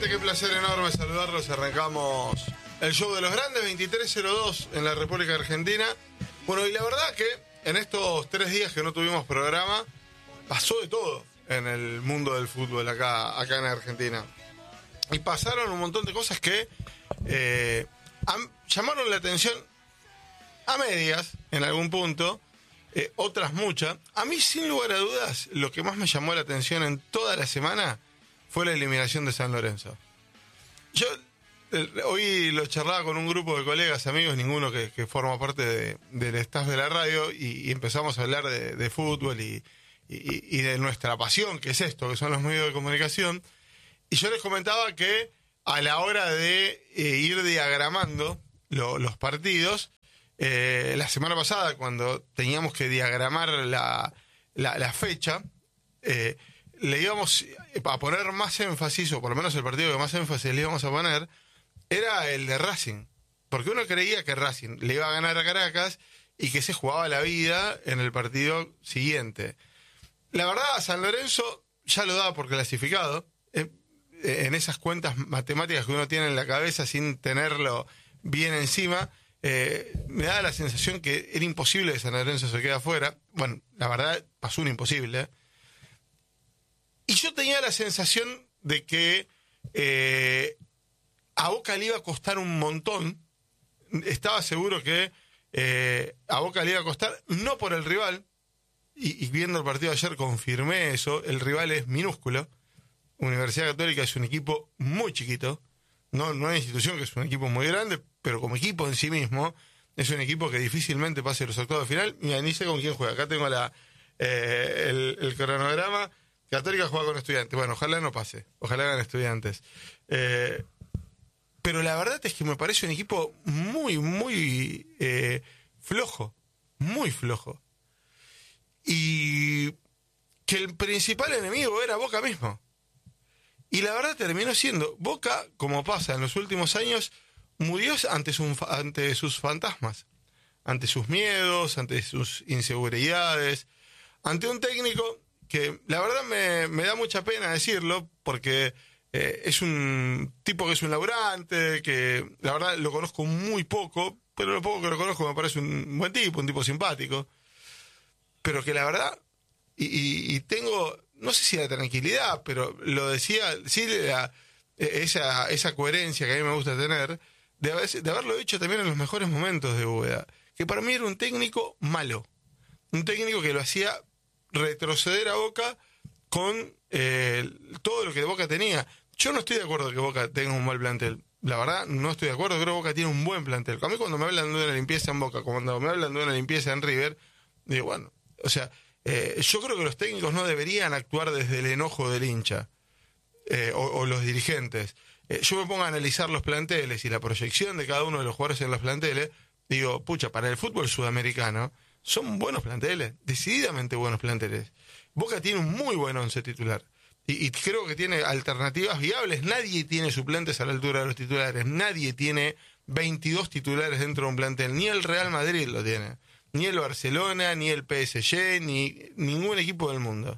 gente, qué placer enorme saludarlos. Arrancamos el show de los grandes, 23:02 en la República Argentina. Bueno, y la verdad que en estos 3 días que no tuvimos programa, pasó de todo en el mundo del fútbol acá en Argentina. Y pasaron un montón de cosas que llamaron la atención a medias, en algún punto, otras muchas. A mí, sin lugar a dudas, lo que más me llamó la atención en toda la semana fue la eliminación de San Lorenzo. Yo hoy lo charlaba con un grupo de colegas, amigos, ninguno que forma parte del staff de la radio, y empezamos a hablar de fútbol y de nuestra pasión, que es esto, que son los medios de comunicación. Y yo les comentaba que a la hora de ir diagramando los partidos, la semana pasada, cuando teníamos que diagramar la fecha, le íbamos a poner más énfasis, o por lo menos el partido que más énfasis le íbamos a poner, era el de Racing. Porque uno creía que Racing le iba a ganar a Caracas y que se jugaba la vida en el partido siguiente. La verdad, San Lorenzo ya lo daba por clasificado. En esas cuentas matemáticas que uno tiene en la cabeza sin tenerlo bien encima, me da la sensación que era imposible que San Lorenzo se quede afuera. Bueno, la verdad, pasó un imposible. Y yo tenía la sensación de que a Boca le iba a costar un montón. Estaba seguro que a Boca le iba a costar, no por el rival, y viendo el partido de ayer confirmé eso. El rival es minúsculo. Universidad Católica es un equipo muy chiquito. No hay institución, que es un equipo muy grande, pero como equipo en sí mismo es un equipo que difícilmente pase los octavos de final. Mira, ni sé con quién juega. Acá tengo el cronograma. Católica juega con Estudiantes. Bueno, ojalá no pase. Ojalá ganen Estudiantes. Pero la verdad es que me parece un equipo muy flojo. Muy flojo. Y que el principal enemigo era Boca mismo. Y la verdad terminó siendo Boca, como pasa en los últimos años, murió ante sus fantasmas, ante sus miedos, ante sus inseguridades, ante un técnico que la verdad me da mucha pena decirlo, porque es un tipo que es un laburante, que la verdad lo conozco muy poco, pero lo poco que lo conozco me parece un buen tipo, un tipo simpático, pero que la verdad, y tengo, no sé si la tranquilidad, pero lo decía, sí, esa coherencia que a mí me gusta tener, de haberlo dicho también en los mejores momentos de Úbeda, que para mí era un técnico malo, un técnico que lo hacía retroceder a Boca con todo lo que Boca tenía. Yo no estoy de acuerdo que Boca tenga un mal plantel. La verdad, no estoy de acuerdo. Creo que Boca tiene un buen plantel. A mí, cuando me hablan de una limpieza en Boca, cuando me hablan de una limpieza en River, digo, bueno, o sea, yo creo que los técnicos no deberían actuar desde el enojo del hincha, o los dirigentes. Yo me pongo a analizar los planteles y la proyección de cada uno de los jugadores en los planteles. Digo, pucha, para el fútbol sudamericano son buenos planteles, decididamente buenos planteles. Boca tiene un muy buen once titular. Y creo que tiene alternativas viables. Nadie tiene suplentes a la altura de los titulares. Nadie tiene 22 titulares dentro de un plantel. Ni el Real Madrid lo tiene. Ni el Barcelona, ni el PSG, ni ningún equipo del mundo.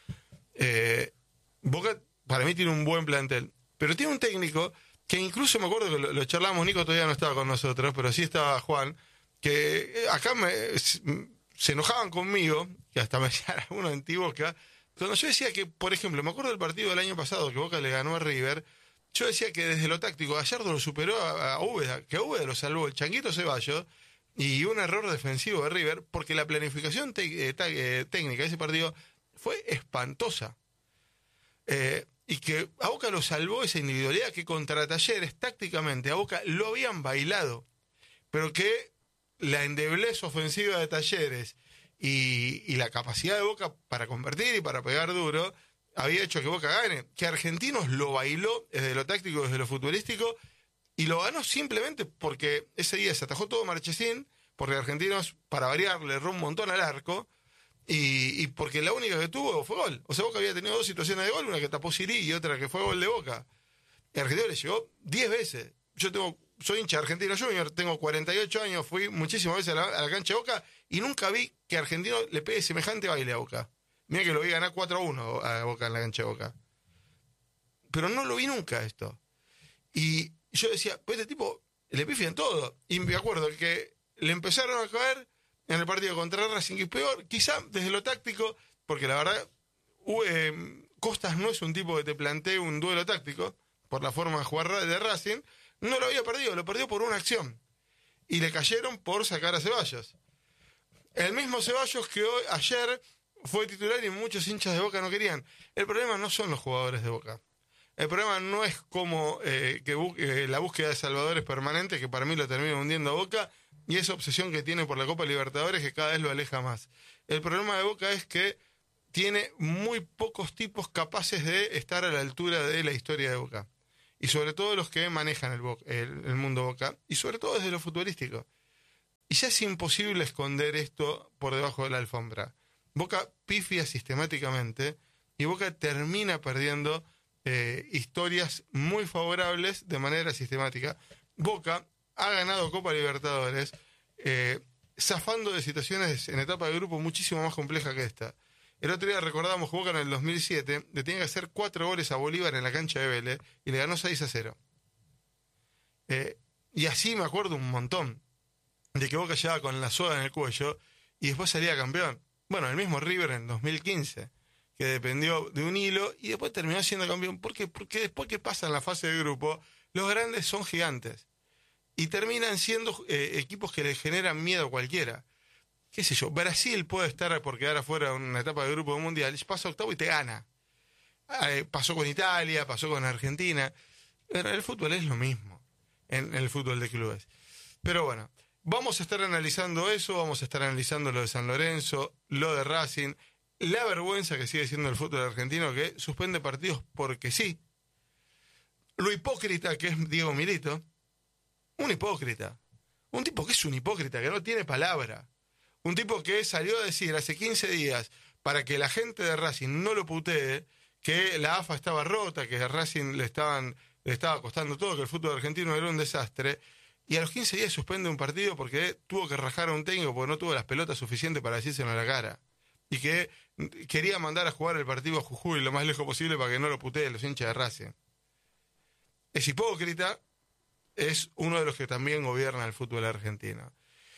Boca, para mí, tiene un buen plantel. Pero tiene un técnico que incluso, me acuerdo que lo charlamos, Nico todavía no estaba con nosotros, pero sí estaba Juan, que acá se enojaban conmigo, que hasta me decían algunos en Boca, cuando yo decía que, por ejemplo, me acuerdo del partido del año pasado que Boca le ganó a River. Yo decía que desde lo táctico Gallardo lo superó a Úbeda, que a Úbeda lo salvó el Changuito Ceballos y un error defensivo de River, porque la planificación técnica de ese partido fue espantosa. Y que a Boca lo salvó esa individualidad que contra Talleres tácticamente a Boca lo habían bailado, pero que la endeblez ofensiva de Talleres y la capacidad de Boca para convertir y para pegar duro había hecho que Boca gane. Que Argentinos lo bailó desde lo táctico, desde lo futbolístico, y lo ganó simplemente porque ese día se atajó todo Marchesín, porque Argentinos, para variar, le erró un montón al arco, y porque la única que tuvo fue gol. O sea, Boca había tenido 2 situaciones de gol, una que tapó Siri y otra que fue gol de Boca. Y Argentino le llegó 10 veces. Soy hincha de Argentino Junior, tengo 48 años, fui muchísimas veces a la cancha de Boca y nunca vi que Argentino le pegue semejante baile a Boca. Mira que lo vi ganar 4-1 a Boca en la cancha de Boca. pero no lo vi nunca esto. Y yo decía, pues este tipo le pifian todo. Y me acuerdo que le empezaron a caer en el partido contra Racing, y peor, quizá desde lo táctico, porque la verdad, Costas no es un tipo que te plantee un duelo táctico, por la forma de jugar de Racing, no lo había perdido, lo perdió por una acción. Y le cayeron por sacar a Ceballos. El mismo Ceballos que ayer fue titular y muchos hinchas de Boca no querían. El problema no son los jugadores de Boca. El problema no es como la búsqueda de salvadores permanentes, que para mí lo termina hundiendo a Boca, y esa obsesión que tiene por la Copa Libertadores que cada vez lo aleja más. El problema de Boca es que tiene muy pocos tipos capaces de estar a la altura de la historia de Boca. Y sobre todo los que manejan el mundo Boca, y sobre todo desde lo futbolístico. Y ya es imposible esconder esto por debajo de la alfombra. Boca pifia sistemáticamente y Boca termina perdiendo historias muy favorables de manera sistemática. Boca ha ganado Copa Libertadores zafando de situaciones en etapa de grupo muchísimo más compleja que esta. El otro día recordamos que Boca en el 2007 le tenía que hacer 4 goles a Bolívar en la cancha de Vélez y le ganó 6-0. Y así me acuerdo un montón de que Boca llegaba con la soga en el cuello y después salía campeón. Bueno, el mismo River en 2015, que dependió de un hilo y después terminó siendo campeón. ¿Por qué? Porque después que pasa en la fase de grupo, los grandes son gigantes y terminan siendo equipos que le generan miedo a cualquiera. Qué sé yo, Brasil puede estar por quedar afuera en una etapa de grupo mundial, pasa octavo y te gana. Pasó con Italia, pasó con Argentina. Pero el fútbol es lo mismo, en el fútbol de clubes. Pero bueno, vamos a estar analizando eso, vamos a estar analizando lo de San Lorenzo, lo de Racing, la vergüenza que sigue siendo el fútbol argentino, que suspende partidos porque sí. Lo hipócrita que es Diego Milito, un hipócrita. Un tipo que es un hipócrita, que no tiene palabra. Un tipo que salió a decir hace 15 días, para que la gente de Racing no lo putee, que la AFA estaba rota, que a Racing le estaba costando todo, que el fútbol argentino era un desastre, y a los 15 días suspende un partido porque tuvo que rajar a un técnico porque no tuvo las pelotas suficientes para decírselo en la cara. Y que quería mandar a jugar el partido a Jujuy lo más lejos posible para que no lo putee los hinchas de Racing. Es hipócrita, es uno de los que también gobierna el fútbol argentino.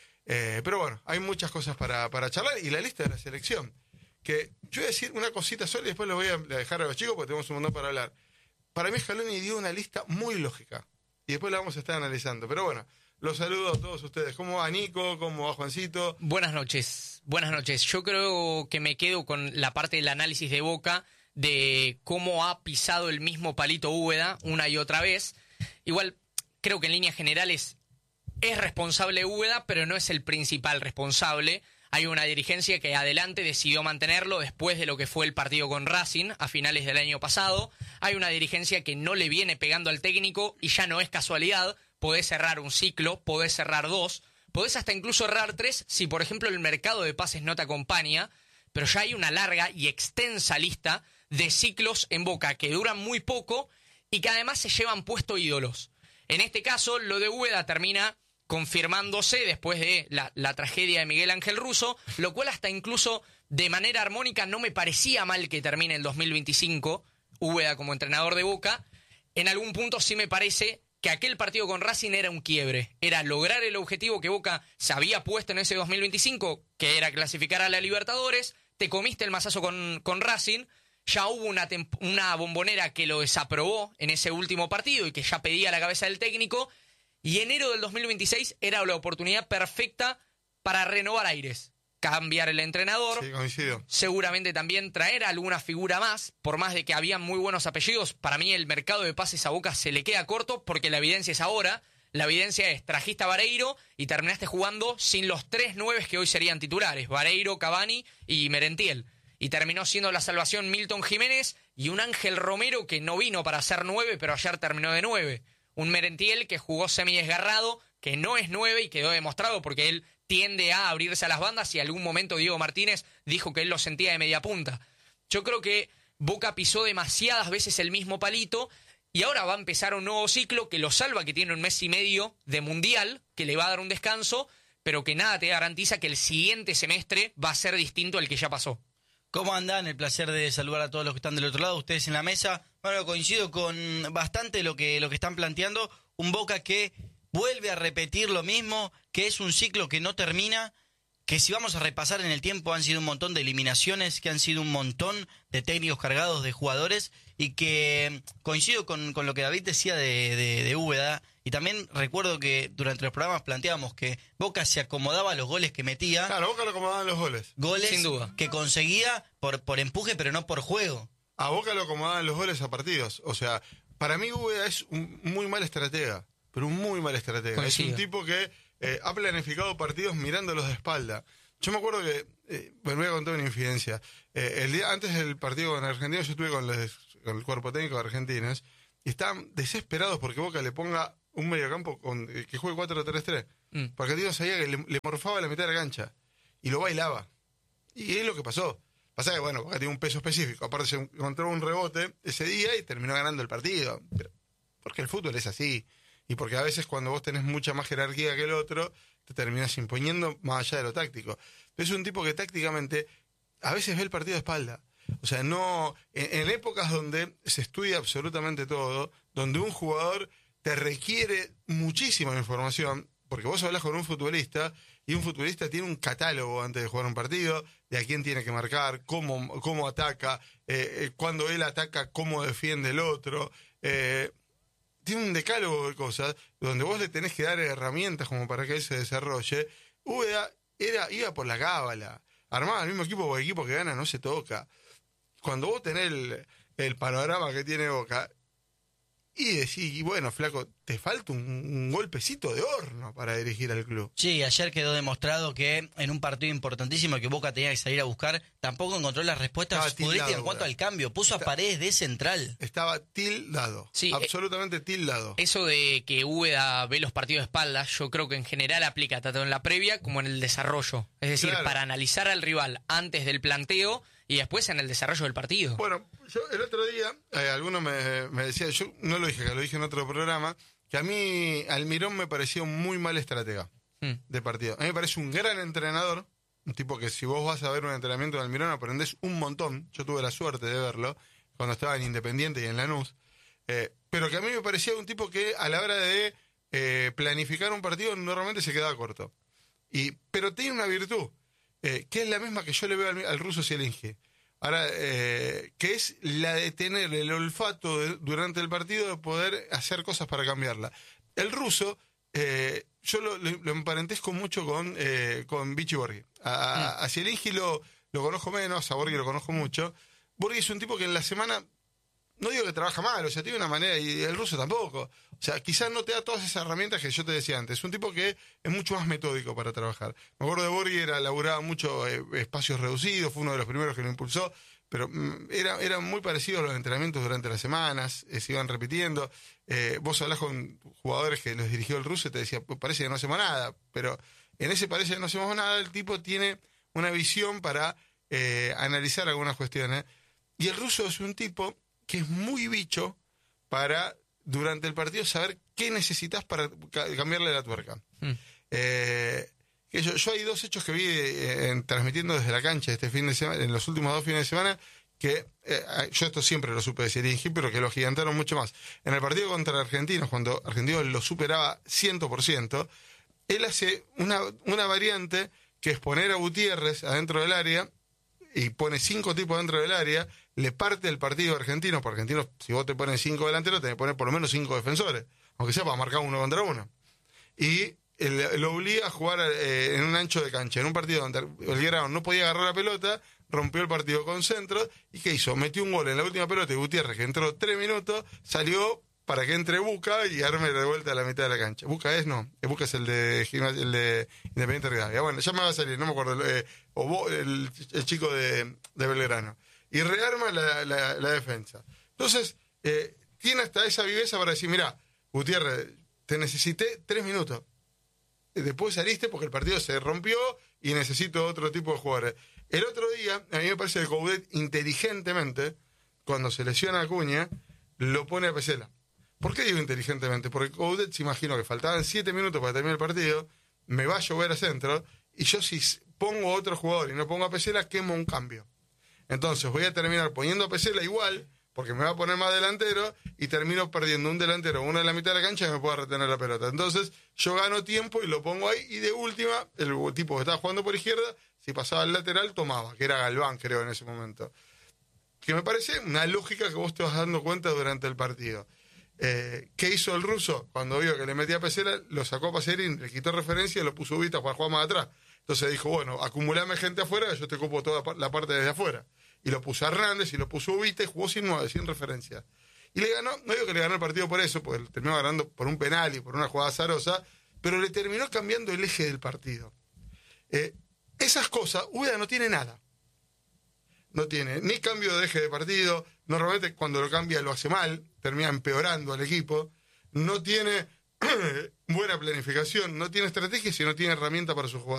Pero bueno, hay muchas cosas para charlar y la lista de la selección. Que yo voy a decir una cosita sola y después lo voy a dejar a los chicos porque tenemos un montón para hablar. Para mí Scaloni dio una lista muy lógica y después la vamos a estar analizando. Pero bueno, los saludo a todos ustedes. ¿Cómo va Nico? ¿Cómo va Juancito? Buenas noches. Yo creo que me quedo con la parte del análisis de Boca, de cómo ha pisado el mismo palito Úbeda una y otra vez. Igual creo que en líneas generales es responsable Úbeda, pero no es el principal responsable. Hay una dirigencia que adelante decidió mantenerlo después de lo que fue el partido con Racing a finales del año pasado. Hay una dirigencia que no le viene pegando al técnico y ya no es casualidad. Podés cerrar un ciclo, podés cerrar 2, podés hasta incluso cerrar 3 si por ejemplo el mercado de pases no te acompaña, pero ya hay una larga y extensa lista de ciclos en Boca que duran muy poco y que además se llevan puesto ídolos. En este caso, lo de Úbeda termina confirmándose después de la tragedia de Miguel Ángel Russo, lo cual hasta incluso de manera armónica no me parecía mal que termine el 2025, Úbeda como entrenador de Boca. En algún punto sí me parece que aquel partido con Racing era un quiebre, era lograr el objetivo que Boca se había puesto en ese 2025, que era clasificar a la Libertadores, te comiste el mazazo con Racing, ya hubo una bombonera que lo desaprobó en ese último partido y que ya pedía la cabeza del técnico, y enero del 2026 era la oportunidad perfecta para renovar aires, cambiar el entrenador, Sí, coincido. seguramente también traer alguna figura más, por más de que habían muy buenos apellidos. Para mí el mercado de pases a Boca se le queda corto porque la evidencia es ahora. La evidencia es, trajiste a Vareiro y terminaste jugando sin los 3 9 que hoy serían titulares, Vareiro, Cavani y Merentiel. Y terminó siendo la salvación Milton Jiménez y un Ángel Romero que no vino para ser 9, pero ayer terminó de 9. Un Merentiel que jugó semidesgarrado, que no es 9 y quedó demostrado porque él tiende a abrirse a las bandas y en algún momento Diego Martínez dijo que él lo sentía de media punta. Yo creo que Boca pisó demasiadas veces el mismo palito y ahora va a empezar un nuevo ciclo que lo salva, que tiene 1 mes y medio de mundial, que le va a dar un descanso, pero que nada te garantiza que el siguiente semestre va a ser distinto al que ya pasó. ¿Cómo andan? El placer de saludar a todos los que están del otro lado, ustedes en la mesa. Bueno, coincido con bastante lo que están planteando. Un Boca que vuelve a repetir lo mismo, que es un ciclo que no termina, que si vamos a repasar en el tiempo han sido un montón de eliminaciones, que han sido un montón de técnicos cargados de jugadores, y que coincido con lo que David decía de Úbeda, y también recuerdo que durante los programas planteábamos que Boca se acomodaba a los goles que metía. Claro, Boca lo acomodaban los goles. Goles Sin duda. que conseguía por empuje, pero no por juego. A Boca lo acomodaban los goles a partidos. O sea, para mí Úbeda es un muy mal estratega, pero un muy mal estratega. Coincido. Es un tipo que ha planificado partidos mirándolos de espalda. Yo me acuerdo que, bueno, voy a contar una infidencia. El día antes del partido con Argentina, yo estuve con el cuerpo técnico de argentinos y estaban desesperados porque Boca le ponga un mediocampo que juegue 4-3-3. Porque Argentino sabía que le morfaba la mitad de la cancha y lo bailaba. Y es lo que pasó. Pasa que, bueno, Boca tiene un peso específico. Aparte se encontró un rebote ese día y terminó ganando el partido. Pero, porque el fútbol es así. Y porque a veces cuando vos tenés mucha más jerarquía que el otro, te terminás imponiendo más allá de lo táctico. Pero es un tipo que tácticamente a veces ve el partido de espalda. O sea, no en épocas donde se estudia absolutamente todo, donde un jugador te requiere muchísima información, porque vos hablas con un futbolista y un futbolista tiene un catálogo antes de jugar un partido, de a quién tiene que marcar, cómo ataca, cuando él ataca, cómo defiende el otro. Tiene un decálogo de cosas donde vos le tenés que dar herramientas como para que él se desarrolle. Úbeda iba por la cábala, armaba el mismo equipo, porque el equipo que gana no se toca. Cuando vos tenés el panorama que tiene Boca y decís, y bueno, flaco, te falta un golpecito de horno para dirigir al club. Sí, ayer quedó demostrado que en un partido importantísimo que Boca tenía que salir a buscar, tampoco encontró las respuestas futbolísticas en cuanto al cambio. Puso a Paredes de central. Estaba tildado, Sí, absolutamente tildado. Eso de que Úbeda ve los partidos de espaldas, yo creo que en general aplica tanto en la previa como en el desarrollo. Es decir, Claro. para analizar al rival antes del planteo y después en el desarrollo del partido. Bueno, yo el otro día, alguno me decía, yo no lo dije, que lo dije en otro programa, que a mí Almirón me parecía un muy mal estratega de partido. A mí me parece un gran entrenador, un tipo que si vos vas a ver un entrenamiento de Almirón aprendés un montón. Yo tuve la suerte de verlo cuando estaba en Independiente y en Lanús. Pero que a mí me parecía un tipo que a la hora de planificar un partido normalmente se quedaba corto. Pero tiene una virtud, que es la misma que yo le veo al ruso Zielinski. Ahora, que es la de tener el olfato durante el partido de poder hacer cosas para cambiarla. El ruso, yo lo emparentesco mucho con Vichy Borghi. A Zielinski lo conozco menos, a Borghi lo conozco mucho. Borghi es un tipo que en la semana, no digo que trabaja mal, o sea, tiene una manera, y el ruso tampoco. O sea, quizás no te da todas esas herramientas que yo te decía antes. Es un tipo que es mucho más metódico para trabajar. Me acuerdo de Borghi, laburaba mucho espacios reducidos, fue uno de los primeros que lo impulsó, pero eran muy parecidos los entrenamientos durante las semanas, se iban repitiendo. Vos hablás con jugadores que los dirigió el ruso y te decía, pues parece que no hacemos nada, pero en ese parece que no hacemos nada, el tipo tiene una visión para analizar algunas cuestiones. Y el ruso es un tipo que es muy bicho para, durante el partido, saber qué necesitas para cambiarle la tuerca. Yo hay dos hechos que vi transmitiendo desde la cancha este fin de semana, en los últimos 2 fines de semana, que yo esto siempre lo supe decir, pero que lo gigantaron mucho más. En el partido contra Argentinos, cuando Argentinos lo superaba 100%, él hace una variante que es poner a Gutiérrez adentro del área, y pone 5 tipos dentro del área, le parte el partido a Argentinos, porque Argentinos, si vos te pones 5 delanteros, tenés que poner por lo menos 5 defensores, aunque sea para marcar 1 contra 1. Y lo obliga a jugar en un ancho de cancha, en un partido donde Belgrano no podía agarrar la pelota, rompió el partido con centro, y ¿qué hizo? Metió un gol en la última pelota y Gutiérrez, que entró 3 minutos, salió para que entre Buca y arme de vuelta a la mitad de la cancha. Buca es el de Independiente Rivadavia. Bueno, ya me va a salir, no me acuerdo, el chico de Belgrano. Y rearma la defensa. Entonces, tiene hasta esa viveza para decir, mirá, Gutiérrez, te necesité 3 minutos. Después saliste porque el partido se rompió y necesito otro tipo de jugadores. El otro día, a mí me parece que Coudet inteligentemente, cuando se lesiona a Acuña, lo pone a Pesela. ¿Por qué digo inteligentemente? Porque Coudet se imaginó que faltaban 7 minutos para terminar el partido, me va a llover a centro, y yo si pongo otro jugador y no pongo a Pesela, quemo un cambio. Entonces voy a terminar poniendo a Pesela igual, porque me va a poner más delantero, y termino perdiendo un delantero, uno en la mitad de la cancha, y me puedo retener la pelota. Entonces yo gano tiempo y lo pongo ahí, y de última, el tipo que estaba jugando por izquierda, si pasaba al lateral, tomaba, que era Galván, creo, en ese momento. Que me parece una lógica que vos te vas dando cuenta durante el partido. ¿Qué hizo el ruso? Cuando vio que le metía a Pesela, lo sacó a Pacerín, le quitó referencia y lo puso Ubita para jugar más atrás. Entonces dijo, bueno, acumulame gente afuera, yo te ocupo toda la parte desde afuera. Y lo puso a Hernández y lo puso Ubita y jugó sin 9, sin referencia. Y le ganó, no digo que le ganó el partido por eso, porque terminó ganando por un penal y por una jugada azarosa, pero le terminó cambiando el eje del partido. Esas cosas, Ubeda no tiene nada. No tiene ni cambio de eje de partido, normalmente cuando lo cambia lo hace mal, termina empeorando al equipo, no tiene buena planificación, no tiene estrategia y no tiene herramienta para sus jugadores.